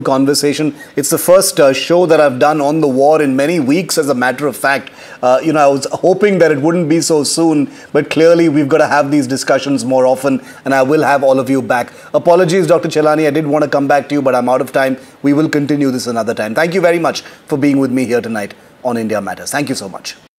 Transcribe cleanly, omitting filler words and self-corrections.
conversation. It's the first show that I've done on the war in many weeks, as a matter of fact. I was hoping that it wouldn't be so soon, but clearly we've got to have these discussions more often, and I will have all of you back. Apologies, Dr. Chelani, I did want to come back to you, but I'm out of time. We will continue this another time. Thank you very much for being with me here tonight on India Matters. Thank you so much.